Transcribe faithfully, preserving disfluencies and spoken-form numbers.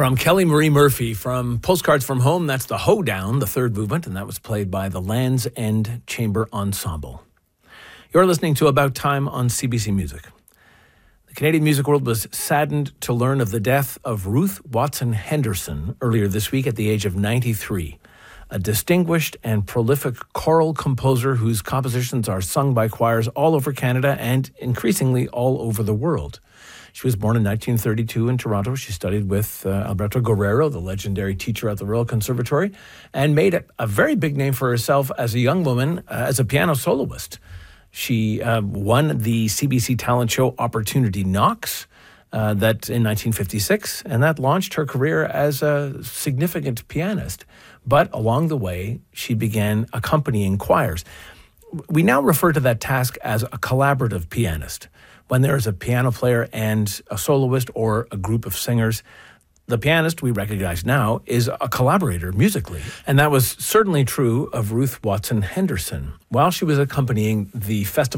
From Kelly Marie Murphy, from Postcards from Home, that's the Hoedown, the third movement, and that was played by the Land's End Chamber Ensemble. You're listening to About Time on C B C Music. The Canadian music world was saddened to learn of the death of Ruth Watson Henderson earlier this week at the age of ninety-three, a distinguished and prolific choral composer whose compositions are sung by choirs all over Canada and increasingly all over the world. She was born in nineteen thirty-two in Toronto. She studied with uh, Alberto Guerrero, the legendary teacher at the Royal Conservatory, and made a, a very big name for herself as a young woman, uh, as a piano soloist. She uh, won the C B C talent show Opportunity Knocks uh, that in nineteen fifty-six, and that launched her career as a significant pianist. But along the way, she began accompanying choirs. We now refer to that task as a collaborative pianist. When there is a piano player and a soloist or a group of singers, the pianist, we recognize now, is a collaborator musically. And that was certainly true of Ruth Watson Henderson. While she was accompanying the festival